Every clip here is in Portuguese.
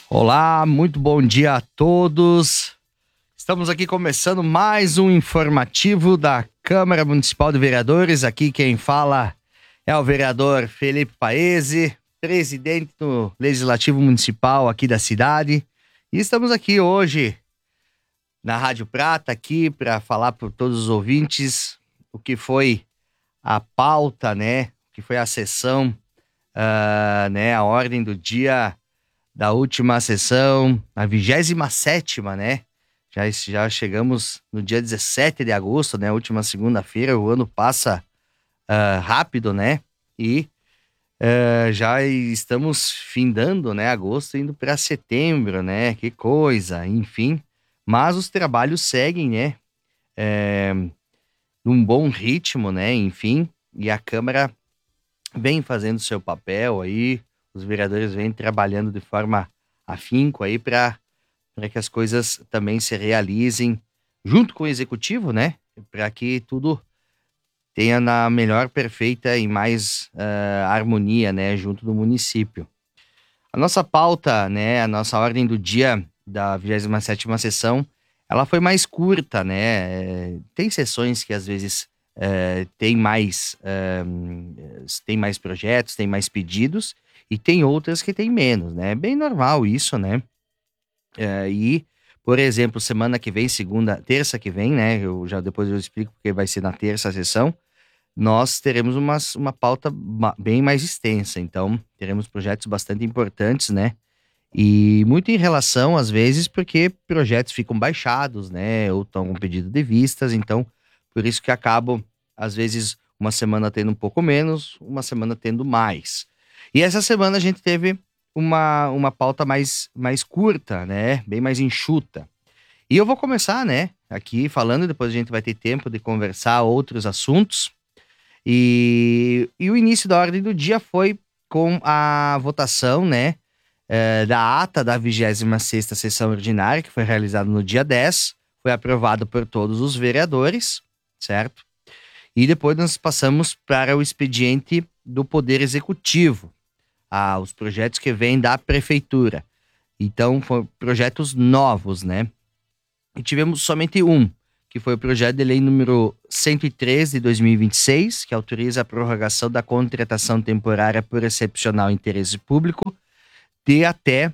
Olá, muito bom dia a todos. Estamos aqui começando mais um informativo da Câmara Municipal de Vereadores. Aqui quem fala é o vereador Felipe Paese, presidente do Legislativo Municipal aqui da cidade. E estamos aqui hoje na Rádio Prata aqui para falar para todos os ouvintes o que foi a pauta, né? O que foi a sessão, a ordem do dia da última sessão, a 27ª, né? Já chegamos no dia 17 de agosto, né? Última segunda-feira, o ano passa rápido, né? E já estamos findando, né? Agosto, indo para setembro, né? Que coisa, enfim. Mas os trabalhos seguem, né? Num bom ritmo, né? Enfim, e a Câmara vem fazendo seu papel aí, os vereadores vêm trabalhando de forma afinco aí para que as coisas também se realizem junto com o executivo, né? Para que tudo tenha na melhor, perfeita e mais harmonia, né? Junto do município. A nossa pauta, né? A nossa ordem do dia da 27ª sessão, ela foi mais curta, né? Tem sessões que às vezes tem mais projetos, tem mais pedidos, e tem outras que tem menos, né? É bem normal isso, né? Por exemplo, semana que vem, terça que vem, né? Depois eu explico porque vai ser na terça a sessão. Nós teremos uma pauta bem mais extensa, então teremos projetos bastante importantes, né? E muito em relação, às vezes, porque projetos ficam baixados, né? Ou estão com pedido de vistas, então por isso que acabam, às vezes, uma semana tendo um pouco menos, uma semana tendo mais. E essa semana a gente teve uma pauta mais curta, né? Bem mais enxuta. E eu vou começar, né? Aqui falando, e depois a gente vai ter tempo de conversar outros assuntos. E o início da ordem do dia foi com a votação, né? Da ata da 26ª sessão ordinária, que foi realizada no dia 10, foi aprovado por todos os vereadores, certo? E depois nós passamos para o expediente do Poder Executivo, os projetos que vêm da Prefeitura. Então, foram projetos novos, né? E tivemos somente um, que foi o projeto de lei número 103 de 2026, que autoriza a prorrogação da contratação temporária por excepcional interesse público de até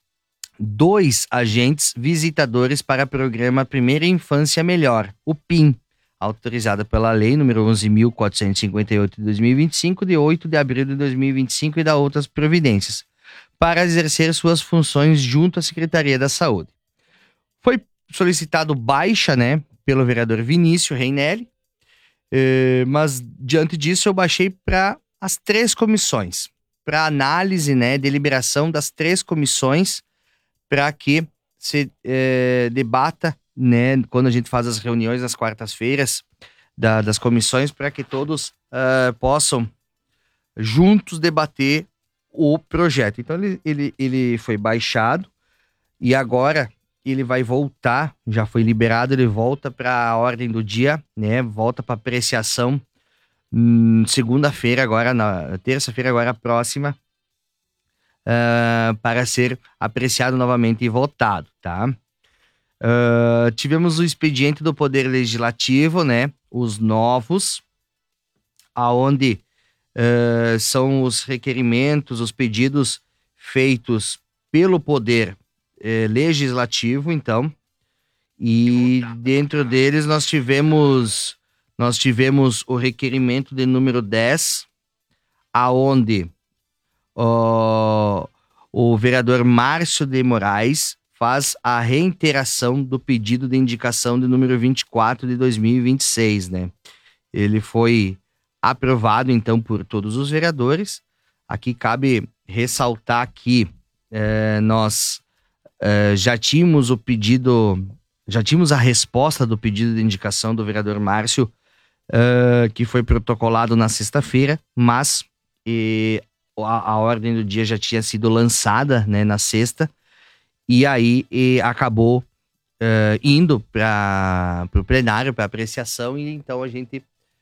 2 agentes visitadores para o programa Primeira Infância Melhor, o PIM, autorizada pela Lei nº 11.458 de 2025, de 8 de abril de 2025, e da outras providências, para exercer suas funções junto à Secretaria da Saúde. Foi solicitado baixa, né, pelo vereador Vinícius Reinelli, mas diante disso eu baixei para as 3 comissões, para análise, né, deliberação das 3 comissões, para que se debata, né, quando a gente faz as reuniões nas quartas-feiras das comissões, para que todos possam juntos debater o projeto. Então ele foi baixado e agora ele vai voltar, já foi liberado, ele volta para a ordem do dia, né, volta para apreciação segunda-feira agora, na terça-feira agora próxima, para ser apreciado novamente e votado, tá? Tivemos o expediente do Poder Legislativo, né? Os novos, aonde são os requerimentos, os pedidos feitos pelo Poder Legislativo, então. E dentro deles nós tivemos o requerimento de número 10, aonde o vereador Márcio de Moraes faz a reiteração do pedido de indicação de número 24 de 2026, né? Ele foi aprovado, então, por todos os vereadores. Aqui cabe ressaltar que nós já tínhamos a resposta do pedido de indicação do vereador Márcio, que foi protocolado na sexta-feira, mas a ordem do dia já tinha sido lançada, né, na sexta, e aí acabou indo para o plenário, para apreciação, e então a gente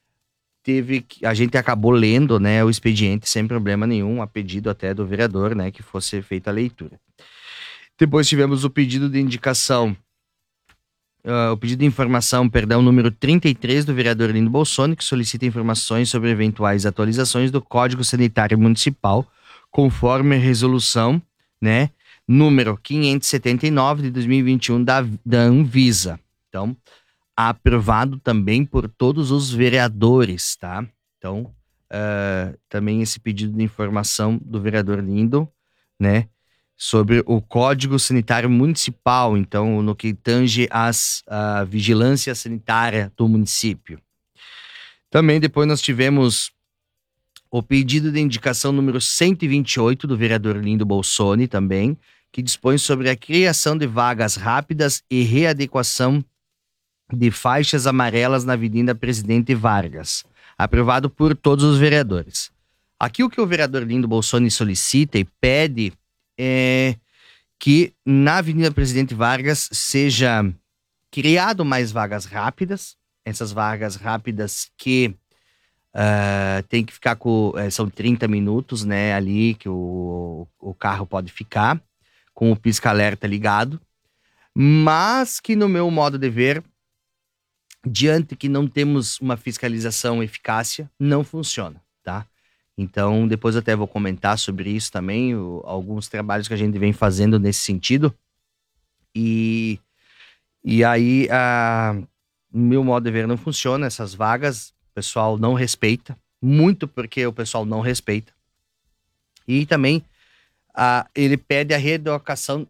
acabou lendo, né, o expediente sem problema nenhum, a pedido até do vereador, né, que fosse feita a leitura. Depois tivemos o pedido de indicação, o pedido de informação, perdão, número 33 do vereador Lindo Bolsoni, que solicita informações sobre eventuais atualizações do Código Sanitário Municipal, conforme a resolução, né, número 579 de 2021 da Anvisa. Então, aprovado também por todos os vereadores, tá? Então, também esse pedido de informação do vereador Lindo, né, sobre o Código Sanitário Municipal, então, no que tange a vigilância sanitária do município. Também depois nós tivemos o pedido de indicação número 128 do vereador Lindo Bolsoni também, que dispõe sobre a criação de vagas rápidas e readequação de faixas amarelas na Avenida Presidente Vargas, aprovado por todos os vereadores. Aqui o que o vereador Lindo Bolsoni solicita e pede é que na Avenida Presidente Vargas seja criado mais vagas rápidas, essas vagas rápidas que tem que ficar são 30 minutos, né, ali que o carro pode ficar, com o pisca-alerta ligado, mas que no meu modo de ver, diante que não temos uma fiscalização eficácia, não funciona, tá? Então, depois até vou comentar sobre isso também, alguns trabalhos que a gente vem fazendo nesse sentido. E aí, no meu modo de ver, não funciona essas vagas, o pessoal não respeita, muito porque o pessoal não respeita. E também ele pede a readequação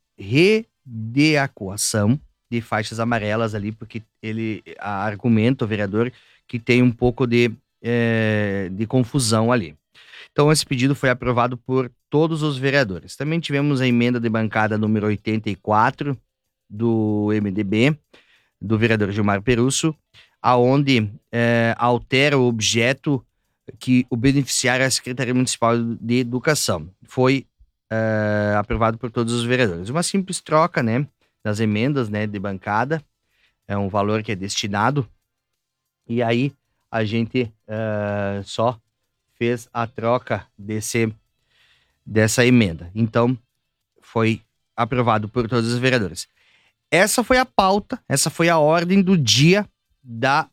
de faixas amarelas ali, porque ele argumenta, o vereador, que tem um pouco de confusão ali. Então, esse pedido foi aprovado por todos os vereadores. Também tivemos a emenda de bancada número 84 do MDB, do vereador Gilmar Perusso, aonde altera o objeto que o beneficiário é a Secretaria Municipal de Educação. Foi aprovado por todos os vereadores. Uma simples troca, né, das emendas, né, de bancada, é um valor que é destinado, e aí a gente só fez a troca dessa emenda. Então, foi aprovado por todos os vereadores. Essa foi a pauta, essa foi a ordem do dia da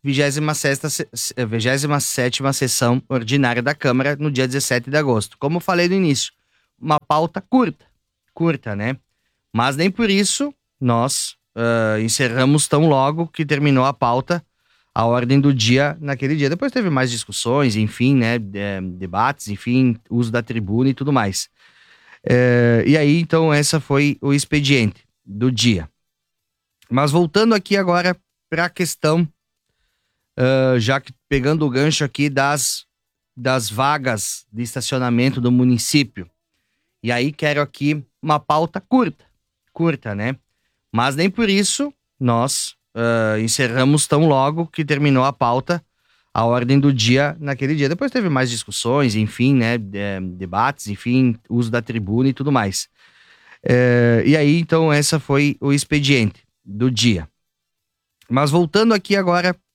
27ª sessão ordinária da Câmara, no dia 17 de agosto. Como eu falei no início, uma pauta curta, né? Mas nem por isso nós encerramos tão logo que terminou a pauta, a ordem do dia naquele dia. Depois teve mais discussões, enfim, né, debates, enfim, uso da tribuna e tudo mais. E aí, então, essa foi o expediente do dia. Mas voltando aqui agora para a questão, já que pegando o gancho aqui das vagas de estacionamento do município. E aí quero aqui uma pauta curta, né? Mas nem por isso nós encerramos tão logo que terminou a pauta, a ordem do dia naquele dia. Depois teve mais discussões, enfim, né, debates, enfim, uso da tribuna e tudo mais. E aí, então, essa foi o expediente do dia. Mas voltando aqui agora